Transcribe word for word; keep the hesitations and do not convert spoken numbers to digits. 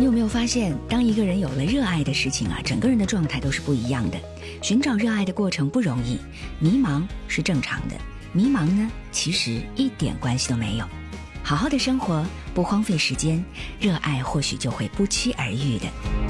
你有没有发现，当一个人有了热爱的事情啊，整个人的状态都是不一样的。寻找热爱的过程不容易，迷茫是正常的，迷茫呢，其实一点关系都没有。好好的生活，不荒废时间，热爱或许就会不期而遇的。